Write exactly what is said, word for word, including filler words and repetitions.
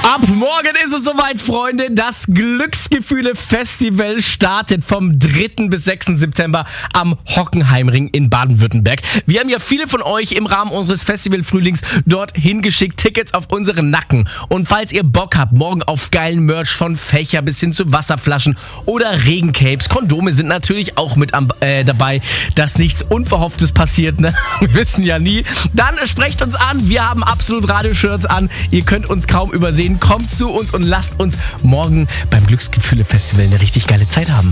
Ab morgen ist es soweit, Freunde. Das Glücksgefühle-Festival startet vom dritten bis sechsten September am Hockenheimring in Baden-Württemberg. Wir haben ja viele von euch im Rahmen unseres Festival-Frühlings dorthin geschickt, Tickets auf unseren Nacken. Und falls ihr Bock habt, morgen auf geilen Merch von Fächer bis hin zu Wasserflaschen oder Regencapes, Kondome sind natürlich auch mit am, äh, dabei, dass nichts Unverhofftes passiert, ne? Wir wissen ja nie. Dann sprecht uns an, wir haben absolut Radio-Shirts an. Ihr könnt uns kaum übersehen. Kommt zu uns und lasst uns morgen beim Glücksgefühle-Festival eine richtig geile Zeit haben.